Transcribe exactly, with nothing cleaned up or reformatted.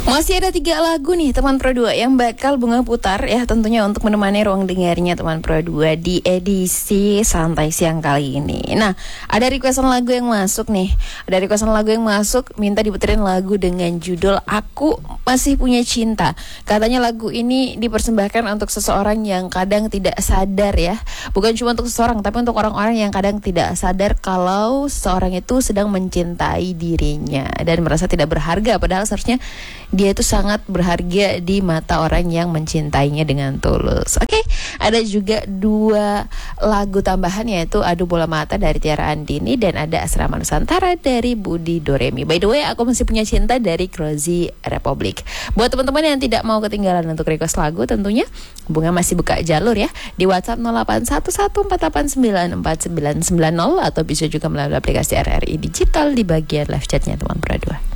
Masih ada tiga lagu nih teman Pro dua yang bakal Bunga putar ya, tentunya untuk menemani ruang dengarnya teman Pro dua di edisi santai siang kali ini. Nah, ada requestan lagu yang masuk nih. Ada requestan lagu yang masuk, minta diputerin lagu dengan judul Aku Masih Punya Cinta. Katanya lagu ini dipersembahkan untuk seseorang yang kadang tidak sadar ya. Bukan cuma untuk seseorang, tapi untuk orang-orang yang kadang tidak sadar kalau seseorang itu sedang mencintai dirinya dan merasa tidak berharga, padahal seharusnya dia itu sangat berharga di mata orang yang mencintainya dengan tulus. Oke, okay? Ada juga dua lagu tambahan, yaitu Adu Bola Mata dari Tiara Andini dan ada Asrama Nusantara dari Budi Doremi. By the way, Aku Masih Punya Cinta dari Krozi Republik. Buat teman-teman yang tidak mau ketinggalan untuk request lagu, tentunya Bunga masih buka jalur ya di WhatsApp nol delapan satu satu empat delapan sembilan empat sembilan sembilan nol atau bisa juga melalui aplikasi R R I Digital di bagian live chatnya teman Pro dua.